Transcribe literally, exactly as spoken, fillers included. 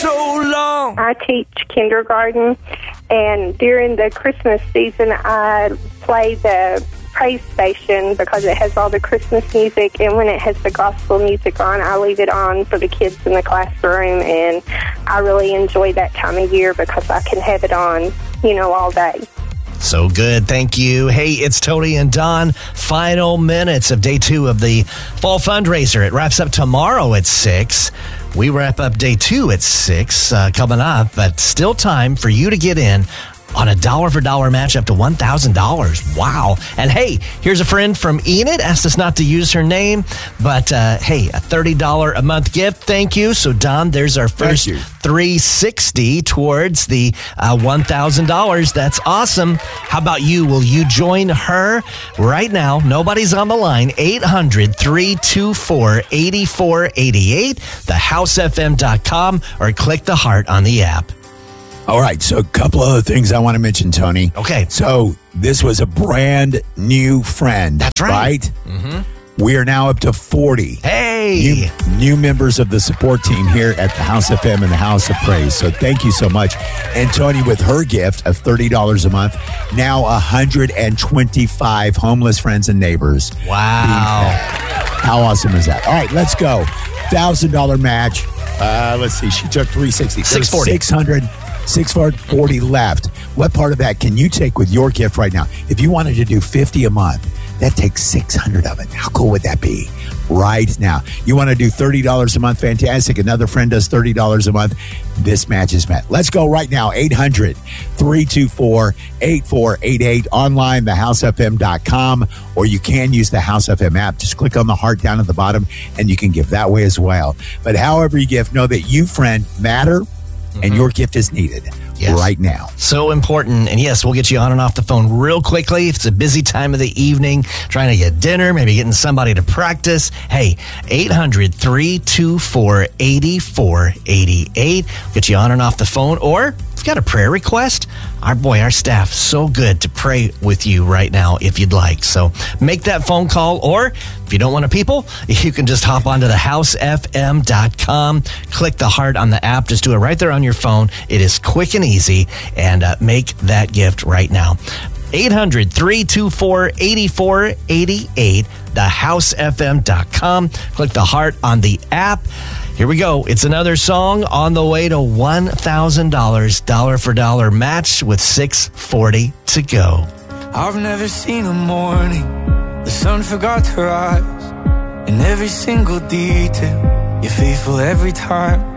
so long. I teach kindergarten, and during the Christmas season, I play the praise station because it has all the Christmas music, and when it has the gospel music on, I leave it on for the kids in the classroom, and I really enjoy that time of year because I can have it on, you know, all day. So good. Thank you. Hey, it's Tony and Don. Final minutes of day two of the fall fundraiser. It wraps up tomorrow at six. We wrap up day two at six uh, coming up, but still time for you to get in on a dollar for dollar match up to one thousand dollars. Wow. And hey, here's a friend from Enid, asked us not to use her name, but uh, hey, a thirty dollars a month gift. Thank you. So Don, there's our first three hundred sixty towards the uh, one thousand dollars. That's awesome. How about you? Will you join her right now? Nobody's on the line. eight hundred, three two four, eight four eight eight, the house f m dot com, or click the heart on the app. All right, so a couple other things I want to mention, Tony. Okay. So this was a brand new friend. That's right. Right? Mm-hmm. We are now up to forty. Hey! New, new members of the support team here at the House F M and the House of Praise. So thank you so much. And Tony, with her gift of thirty dollars a month, now one hundred twenty-five homeless friends and neighbors. Wow. How awesome is that? All right, let's go. one thousand dollars match. Uh, let's see. She took three hundred sixty. six forty. six hundred. six hundred forty left. What part of that can you take with your gift right now? If you wanted to do fifty a month, that takes six hundred of it. How cool would that be? Right now. You want to do thirty dollars a month? Fantastic. Another friend does thirty dollars a month. This match is met. Let's go right now. eight hundred, three two four, eight four eight eight. Online, the house f m dot com, or you can use the House F M app. Just click on the heart down at the bottom, and you can give that way as well. But however you give, know that you, friend, matter. And your gift is needed yes. right now. So important. And yes, we'll get you on and off the phone real quickly. If it's a busy time of the evening, trying to get dinner, maybe getting somebody to practice. Hey, eight hundred, three two four, eight four eight eight. Get you on and off the phone. Or if you've got a prayer request, our boy, our staff, so good to pray with you right now if you'd like. So make that phone call, or if you don't want to people, you can just hop onto the house f m dot com, click the heart on the app, just do it right there on your phone. It is quick and easy, and uh, make that gift right now. eight hundred, three two four, eight four eight eight, the house f m dot com, click the heart on the app. Here we go. It's another song on the way to one thousand dollars, dollar for dollar match with six forty to go. I've never seen a morning the sun forgot to rise. In every single detail, you're faithful every time.